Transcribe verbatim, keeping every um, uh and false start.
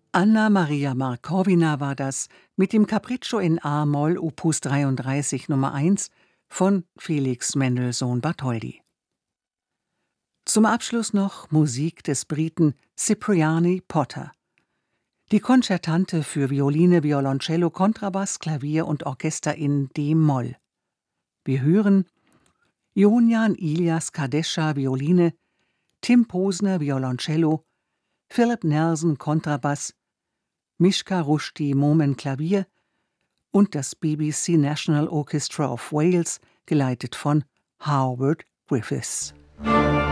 Anna Maria Markowina war das mit dem Capriccio in A-Moll Opus dreiunddreißig Nummer eins von Felix Mendelssohn Bartholdy. Zum Abschluss noch Musik des Briten Cipriani Potter. Die Konzertante für Violine, Violoncello, Kontrabass, Klavier und Orchester in D-Moll. Wir hören Ionian Ilias Kadesha Violine, Tim Posner Violoncello, Philip Nelson Kontrabass, Mishka Rushdie Momen Klavier und das B B C National Orchestra of Wales, geleitet von Howard Griffiths.